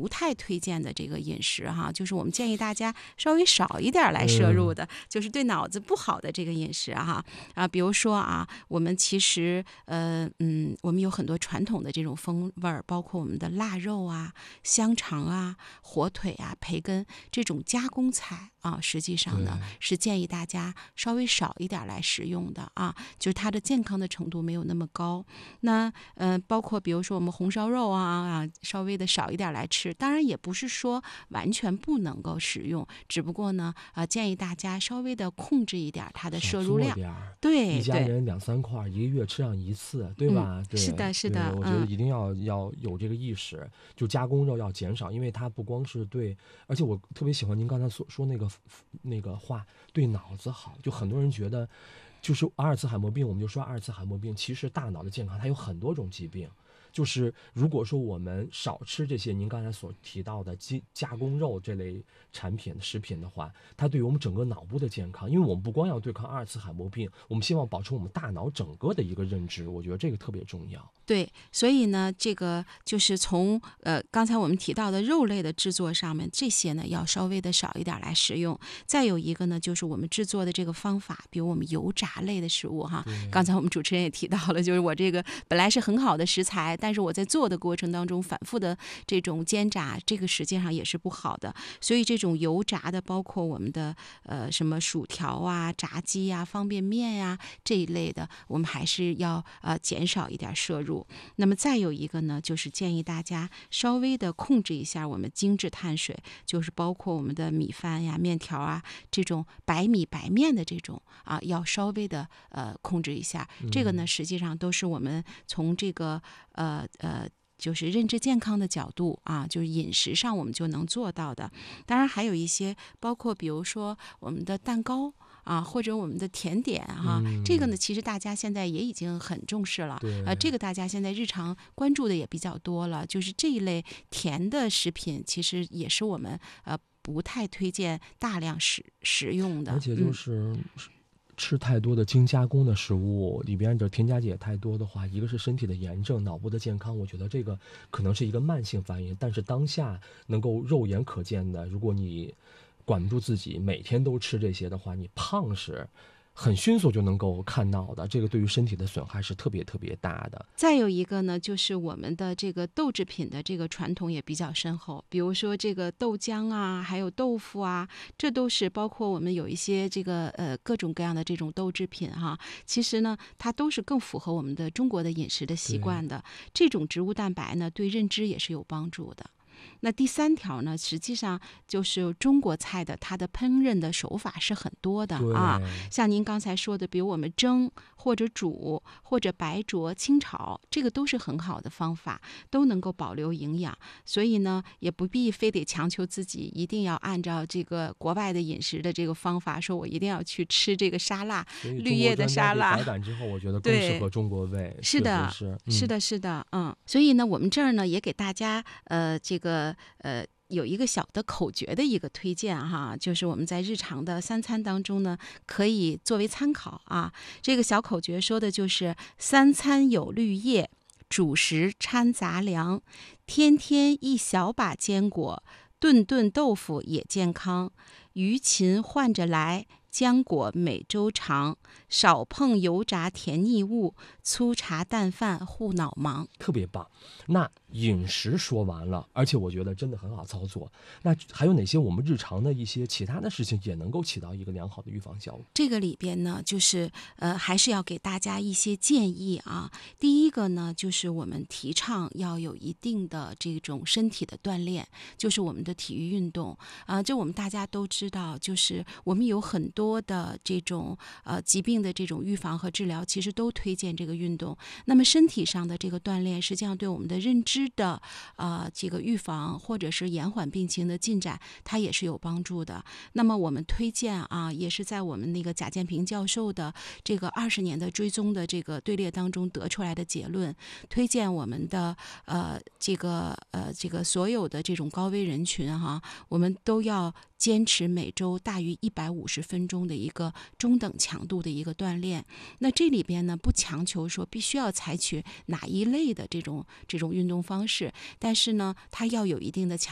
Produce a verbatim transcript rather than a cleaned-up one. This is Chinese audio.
不太推荐的这个饮食哈，就是我们建议大家稍微少一点来摄入的，嗯、就是对脑子不好的这个饮食哈啊，比如说啊，我们其实呃嗯，我们有很多传统的这种风味儿，包括我们的腊肉啊、香肠啊、火腿啊、培根这种加工菜啊，实际上呢是建议大家稍微少一点来食用的啊，就是它的健康的程度没有那么高。那呃，包括比如说我们红烧肉啊啊，稍微的少一点来吃，当然也不是说完全不能够食用，只不过呢，呃，建议大家稍微的控制一点它的摄入量。对， 一家人两三块，一个月吃上一次，对吧？ 嗯、 对， 是的，是的， 我觉得一定要、嗯、要有这个意识，就加工肉要减少，因为它不光是对，而且我特别喜欢您刚才所说那个那个话，对脑子好。就很多人觉得，就是阿尔茨海默病，我们就说阿尔茨海默病，其实大脑的健康它有很多种疾病。就是如果说我们少吃这些您刚才所提到的加工肉这类产品食品的话，它对于我们整个脑部的健康，因为我们不光要对抗阿尔茨海默病，我们希望保持我们大脑整个的一个认知，我觉得这个特别重要。 对，所以呢，这个就是从呃刚才我们提到的肉类的制作上面，这些呢要稍微的少一点来食用。再有一个呢，就是我们制作的这个方法，比如我们油炸类的食物哈，刚才我们主持人也提到了，就是我这个本来是很好的食材，但是我在做的过程当中反复的这种煎炸，这个实际上也是不好的。所以这种油炸的，包括我们的呃什么薯条啊、炸鸡啊、方便面呀、啊、这一类的，我们还是要呃减少一点摄入。那么再有一个呢，就是建议大家稍微的控制一下我们精致碳水，就是包括我们的米饭呀、面条啊这种白米白面的这种啊，要稍微的呃控制一下。这个呢，实际上都是我们从这个呃呃。就是认知健康的角度啊，就是饮食上我们就能做到的。当然还有一些，包括比如说我们的蛋糕啊，或者我们的甜点哈、啊嗯，这个呢，其实大家现在也已经很重视了。呃，这个大家现在日常关注的也比较多了。就是这一类甜的食品，其实也是我们呃不太推荐大量食食用的。 而且就是。嗯吃太多的精加工的食物，里边的添加剂也太多的话，一个是身体的炎症，脑部的健康，我觉得这个可能是一个慢性反应。但是当下能够肉眼可见的，如果你管不住自己，每天都吃这些的话，你胖是很迅速就能够看到的，这个对于身体的损害是特别特别大的。 再有一个呢，就是我们的这个豆制品的这个传统也比较深厚，比如说这个豆浆啊，还有豆腐啊，这都是包括我们有一些这个呃各种各样的这种豆制品哈。其实呢，它都是更符合我们的中国的饮食的习惯的。这种植物蛋白呢，对认知也是有帮助的。那第三条呢，实际上就是中国菜的它的烹饪的手法是很多的啊，像您刚才说的，比如我们蒸或者煮或者白灼清炒，这个都是很好的方法，都能够保留营养。所以呢，也不必非得强求自己一定要按照这个国外的饮食的这个方法，说我一定要去吃这个沙拉，绿叶的沙拉。 改版之后，我觉得更适合中国胃。 是的， 是、 嗯、是的，是的，嗯。所以呢，我们这儿呢也给大家呃这个呃。有一个小的口诀的一个推荐哈，就是我们在日常的三餐当中呢，可以作为参考啊。这个小口诀说的就是三餐有绿叶，主食掺杂粮，天天一小把坚果，顿顿豆腐也健康，鱼禽换着来，浆果每周尝，少碰油炸甜腻物，粗茶淡饭护脑忙。 特别棒。那饮食说完了，而且我觉得真的很好操作。那还有哪些我们日常的一些其他的事情也能够起到一个良好的预防效果？ 这个里边呢，就是呃，还是要给大家一些建议啊。第一个呢，就是我们提倡要有一定的这种身体的锻炼，就是我们的体育运动啊、呃。这我们大家都知道，就是我们有很多的这种呃疾病的这种预防和治疗，其实都推荐这个运动。那么身体上的这个锻炼，实际上对我们的认知的呃这个预防或者是延缓病情的进展，它也是有帮助的。那么我们推荐啊，也是在我们那个贾建平教授的这个二十年的追踪的这个队列当中得出来的结论，推荐我们的呃这个呃这个所有的这种高危人群哈、啊，我们都要坚持每周大于一百五十分钟的一个中等强度的一个锻炼。那这里边呢，不强求说必须要采取哪一类的这种这种运动方式，但是呢，它要有一定的强